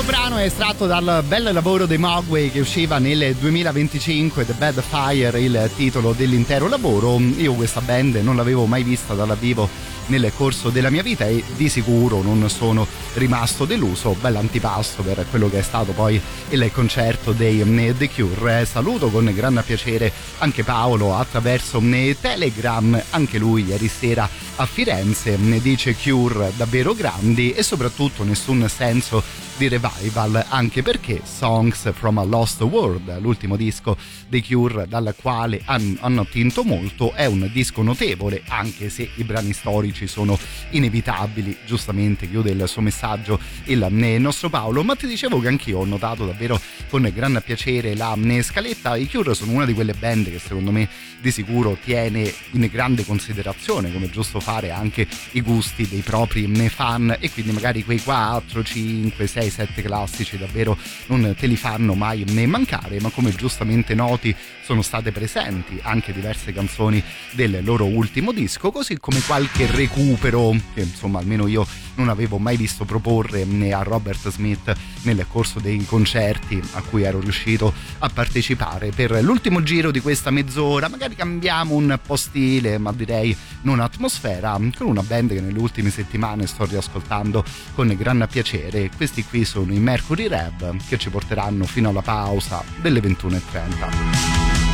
brano è estratto dal bel lavoro dei Mogwai che usciva nel 2025, The Bad Fire, il titolo dell'intero lavoro. Io questa band non l'avevo mai vista dal vivo nel corso della mia vita e di sicuro non sono rimasto deluso. Bell'antipasto per quello che è stato poi il concerto dei The Cure. Saluto con gran piacere anche Paolo attraverso Telegram, anche lui ieri sera a Firenze ne dice Cure davvero grandi e soprattutto nessun senso di revival, anche perché Songs from a Lost World, l'ultimo disco dei Cure dal quale hanno attinto molto, è un disco notevole anche se i brani storici sono inevitabili. Giustamente chiude il suo messaggio il nostro Paolo, ma ti dicevo che anch'io ho notato davvero con gran piacere la scaletta. I Cure sono una di quelle band che secondo me di sicuro tiene in grande considerazione, come è giusto fare, anche i gusti dei propri fan, e quindi magari quei 4, 5, 6, 7 classici davvero non te li fanno mai mancare, ma come giustamente noti sono state presenti anche diverse canzoni del loro ultimo disco, così come qualche recupero che insomma almeno io non avevo mai visto proporre a Robert Smith nel corso dei concerti a cui ero riuscito a partecipare. Per l'ultimo giro di questa mezz'ora magari cambiamo un po' stile, ma direi non atmosfera, con una band che nelle ultime settimane sto riascoltando con gran piacere. Questi qui sono i Mercury Rev che ci porteranno fino alla pausa delle 21:30.